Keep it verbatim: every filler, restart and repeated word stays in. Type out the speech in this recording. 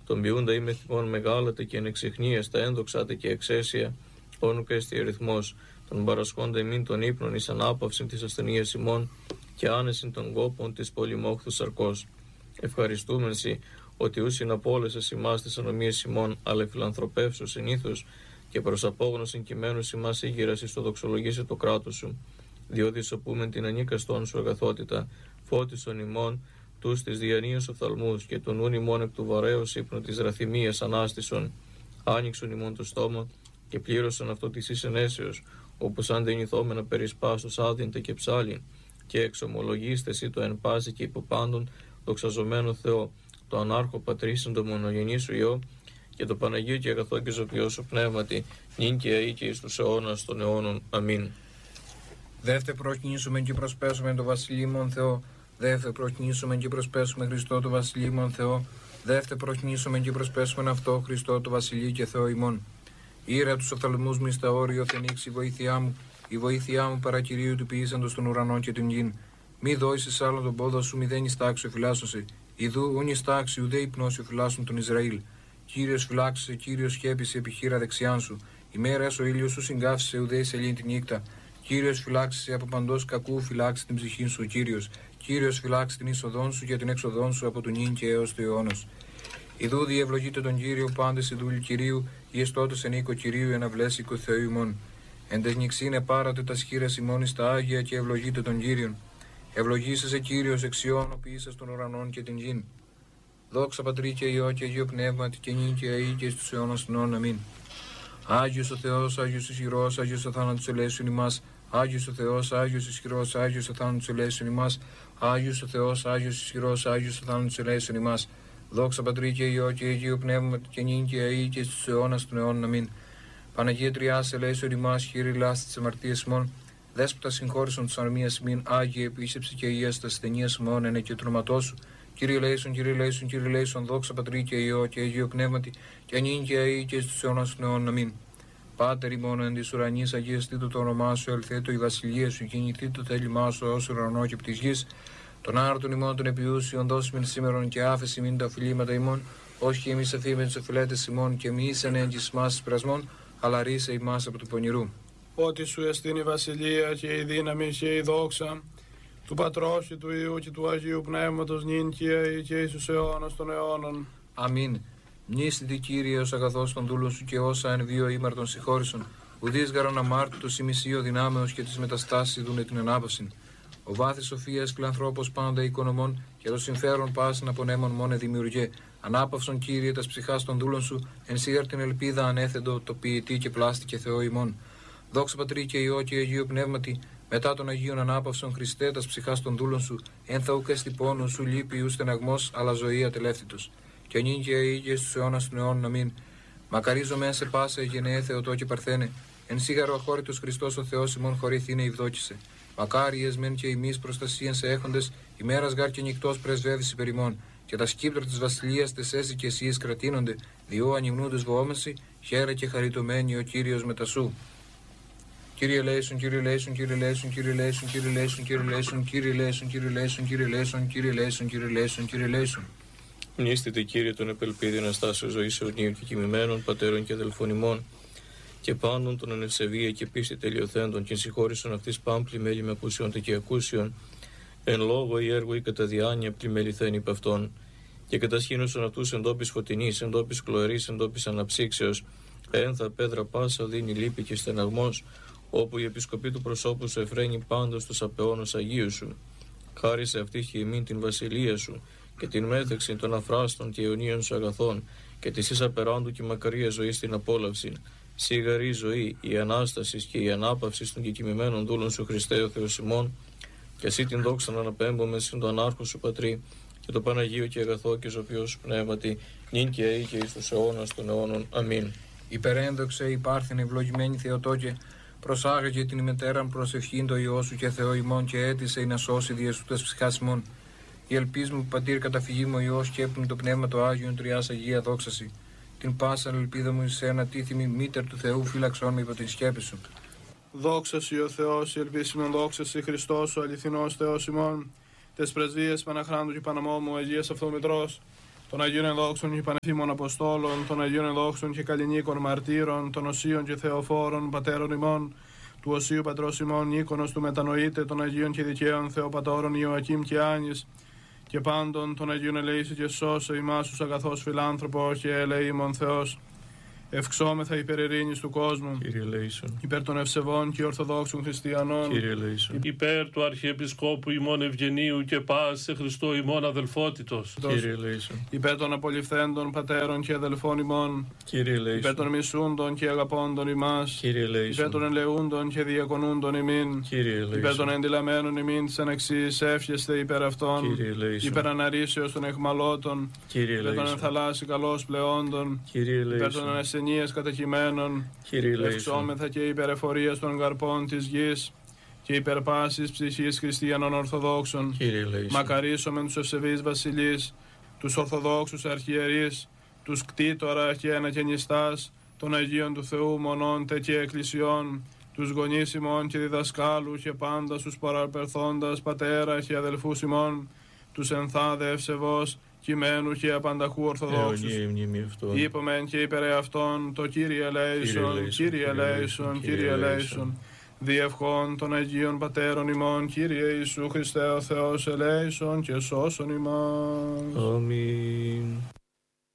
τον ποιούντα είμαι θυμών μεγάλατε και ενεξιχνία τα ένδοξάτε και εξαίσια, όνου και εστι αριθμός, τον παρασχόντα ημίν των ύπνων εις ανάπαυσιν της ασθενείας ημών και άνεσιν των κόπων της πολυμόχθου σαρκός. Ευχαριστούμεν σοι, ότι ούσιν απόλεσες ημάς τις ανομίες ημών, αλλά φιλανθρωπεύσου συνήθως και προς απόγνωσιν κειμένους ημάς ήγηρας εις το δοξολογήσει το κράτος σου, διότι ισοπούμεν την ανίκαστόν σου αγαθότητα, φώτισον ημών, τους της διανοίας οφθαλμούς και τον ούν ημών εκ του βαρέως ύπνου της ραθυμίας ανάστησον, άνοιξον ημών το στόμα και πλήρωσαν αυτό της εις ενέσεως, όπου σαν δεν ηθόμενα περισπάστος άδυντε και ψάλιν, και εξομολογήστε εσύ το εν πάση και υποπάντων δοξαζομένο Θεό, το ανάρχο πατρίσιν το μονογενή σου Υιό, και το Παναγίο και αγαθό και ζωπιό σου πνεύματι, νυν και αεί και εις τους αιώνας των αιώνων. Αμήν. Δεύτε προκυνήσουμε και προσπέσουμε το Βασιλείμον Θεό. Δεύτε προκυνήσουμε και προσπέσουμε Χριστό το Βασιλείμον Θεό. Δεύτε προκυνήσουμε και προσπέσουμε αυτό Χριστό το Βασιλεί και Θεό ημών. Ήρα τους οφθαλμούς μου εις τα όριο θενήξει η βοήθειά μου, η βοήθειά μου παρακυρίου του ποιήσαντος των ουρανών και την γην. Μη δώσεις άλλο τον πόδο σου, μη δεν ιστάξιο φυλάσσωση. Ιδού ούν ιστάξει ουδέ υπνώσιο φυλάσσουν τον Ισραήλ. Κύριος φυλάξησε, Κύριος σκέπησε επιχείρα δεξιάν σου. Ημέρας ο ήλιος σου συγκάφισε ουδέ η σελήνη τη νύχτα. Κύριος φυλάξησε από παντός κακού, φυλάξει την ψυχή σου, Κύριος. Κύριος φυλάξει την είσοδόν σου και την έξοδόν σου από τον νυν και έως του αιώνος. Ιδού διευλογείτε τον Κύριο πάντες οι δούλοι Κυρίου, ή εστώτες εν οίκο Κυρίου εναυλέσικο Θεού ημών. Εν τεχνιξίνε πάρατε τα σχήρας ημών εις τα Άγια και ευλογείτε τον Κύριον. Ευλογήσεσαι Κύριος εξιών, οποίησας των ουρανών και την γην. Δόξα Πατρί και Υιό και Αγίο Πνεύματι και νυν και αεί και στους αιώνας των αιώνων. Αμήν. Άγιος ο Θεός, Άγιος ισχυρός, Άγιος ο θάνατος ελέησον ημάς. Άγιος ο Θεός, Άγιος ισχυρός, Άγιος ο θάνατος ελέησον ημάς. Άγιος ο Θεός, Άγιος ισχυρός, Άγιος ο θάνατος ελέησον ημάς. Δόξα Πατρί και Υιό και Αγίο Πνεύματι και νυν και αεί και στους αιώνας των αιώνων. Αμήν. Παναγία Τριάς ελέησον ημάς, χείρη λάστη της αμαρτίας ημών. Δέσποτα συγχώρησον της ανομίας ημίν, Άγιε επίσκεψη και υγεία στα ασθενείας ημών, εν και του ονόματός σου. Κύριε ελέησον, Κύριε ελέησον, Κύριε ελέησον, δόξα Πατρί και Υιό και Αγίο Πνεύματι και νυν και αεί και στους αιώνας των αιώνων. Αμήν. Πάτερ ημών εν της ουρανής, αγιαστήτω το όνομά σου, ελθέτω η βασιλεία σου, κινηθήτω το θέλημά σου ως ουρανό και πτης γης. Τον άρτον ημών των επιούσιων δώσιμεν σήμερον και άφεση μην τα οφειλήματα ημών, όχι και εμείς αφήμεν τους οφειλέτες ημών και μη ήσαν έγκυς μας πειρασμών, αλλά ρίσε ημάς από του πονηρού. Ότι σου εστίν η βασιλεία και η δύναμη και η δόξα του Πατρός και του Υιού και του Αγίου Πνεύματος νυν και αεί και εις τους αιώνας των αιώνων. Αμήν. Μνήστητη Κύριε ως αγαθός των δούλων σου και όσα εν βίο ήμαρτον συγχώρησον. Ουδείς γαρον αμάρτητος η μισείο δυνάμεως και τις μεταστάσεις ειδούνε την ανάπαυσιν. Ο βάθης σοφίας κλανθρώπος πάντα οικονομών και το συμφέρον πάσιν απονέμων μόνε δημιουργέ. Ανάπαυσον Κύριε τας ψυχάς των δούλων σου, εν σύρ την ελπίδα ανέθεντο το ποιητή και πλάστη και Θεό ημών. Δόξα Πατρί και Υιό και Αγίο Πνεύματι, μετά των Αγίων ανάπαυσον Χριστέ τας ψυχάς των δούλων σου, εν θα ουκ εστι πόνου σου λύπη ου στεναγμός, αλλά ζωή ατελεύτητος. Και νυν και αεί και στους αιώνας των αιώνων. Αμήν. Μακαρίζομαι σε πάσα γενναίε Θεοτό και Παρθένε, εν σίγαρο αχώρητος Χριστός ο Θεός ημών χωρηθήνε ευδόκησε. Μακάριες μεν και ημείς προστασίαν σε έχοντες, ημέρας γάρ και νυχτός πρεσβεύεις υπερ ημών, και τα σκύπτρα της βασιλείας τες έσυ και εσείς κρατείνονται, διό ανυμνούντες βοόμεση, χαίρε και χαριτωμένη ο Κύριος μετασού. Κύριε λέησον, Κύριε λέησον, Κύριε λέησον, Κύριε λέησον, Κύριε λέησον, Κύριε λέησον, Κύριε λέησον, Κύριε λέησον, Κύριε λέησον, Κύριε λέησον, Κύριε λέησον, Κύριε λέησον. Μνήστητε Κύριε τον επελπίδη αναστάσεω ζωής αιωνίων και κοιμημένων, πατέρων και αδελφών ημών, και πάντων των ανευσεβία και πίστη τελειωθέντων, και συγχώρησον αυτής πάμπλη μέλη με ακούσιον και ακούσιον, εν λόγω ή έργο ή κατά διάνοια πλημεληθέν υπ' αυτών, και κατασχήνωσον αυτούς εν τόπης φωτεινής, εν τόπης κλοερής, εν τόπης αναψύξεως, ένθα πέδρα πάσα δίνει λύπη και στεναγμός, όπου η επισκοπή του προσώπου σου εφραίνει πάντως τους απεώνους Αγίου σου. Χάρισε αυτή και ημίν την βασιλεία σου, και την μέθεξη των αφράστων και αιωνίων σου αγαθών, και της εις απεράντου και μακαρία ζωή στην απόλαυση. Σίγαρη ζωή, η ανάσταση και η ανάπαυση των κεκοιμημένων δούλων σου Χριστέ ο Θεός ημών, και εσύ την δόξα να αναπέμπουμε συν το ανάρχο σου Πατρί, και το Παναγίο και αγαθό και ζωπιό σου πνεύματι, νυν και αεί και εις τους αιώνας των αιώνων. Αμήν. Υπερένδοξε υπάρχεν ευλογημένη Θεοτόκε, προσάγαγε την ημετέραν προσευχήν το Υιό σου και Θεό ημών, και έτησε να σώσει διεσού τας ψυχάς ημών. Η ελπίς μου, Πατήρ, καταφυγή μου, Υιός, σκέπτουν το πνεύμα το Άγιον Τριάς Αγία δόξαση. Την πάσαν ελπίδα μου σε ένα τίθιμη μήτερ του Θεού, φύλαξόν με υπό την σκέπη σου. Δόξα Συ ο Θεός, η ελπίσιμον δόξα Συ Χριστός, ο αληθινός Θεός ημών, τες πρεσβείες Παναχράντου και Παναμόμου, Αγίας Αυτομητρός, των Αγίων Ενδόξων και Πανεφήμων Αποστόλων, των Αγίων Ενδόξων και Καλλινίκων Μαρτύρων, των Οσίων και Θεοφόρων Πατέρων ημών, του Οσίου Πατρός ημών Νίκονος του Μετανοείτε, των Αγίων και Δικαίων Θεοπατώρων Ιωακήμ και Άνης, και πάντων των Αγίων ελεήσει και σώσε ημάς τους αγαθός φιλάνθρωπο και ελεήμων Θεός. Ευξόμεθα υπέρ ειρήνης του κόσμου, Κύριε ελέησον. υπέρ των ευσεβών και ορθοδόξων χριστιανών, Κύριε ελέησον. Υπέρ του Αρχιεπισκόπου ημών Ευγενίου και πας σε Χριστό ημών αδελφότητος. Κύριε ελέησον. υπέρ των απολυφθέντων πατέρων και αδελφών ημών, Κύριε υπέρ ελέησον. των μισούντων και αγαπώντων ημάς, Κύριε υπέρ των ελέησον. ελεούντων και διακονούντων ημίν, Κύριε υπέρ των ελέησον. εντυλαμένων ημίν της αναξίας εύχεστε υπέρ αυτών, Κύριε ελέησον. υπέρ αναρρήσεως των εχμαλώτων, Κύριε υπέρ των ελέησον. ενθαλάσσι καλώς πλεόντων, Κύριε υπέρ των ελέησον. ασθενείας καταχυμένων, Κύριε ελέησον. ευξόμεθα και υπέρ εφορίας των καρπών της γης και υπέρ πάσης ψυχής χριστιανών Ορθοδόξων. Κύριε ελέησον. Μακαρίσομεν τους ευσεβείς βασιλείς, τους Ορθοδόξους αρχιερείς, τους κτήτορα και ανακαινιστάς των Αγίων του Θεού μονόντε και εκκλησιών, τους γονείς ημών και διδασκάλου και πάντα στους παραπερθόντας πατέρα και αδελφούς ημών, τους ενθάδε ευσεβώς κειμένου και απανταχού Ορθοδόξους. Αιωνία η μνήμη αυτών. Είπομεν και υπέρ αυτών το Κύριε ελέησον, Κύριε ελέησον, Κύριε ελέησον. Διευχών των Αγίων Πατέρων ημών, Κύριε Ιησού Χριστέ ο Θεός ελέησον και σώσον ημάς. Αμήν.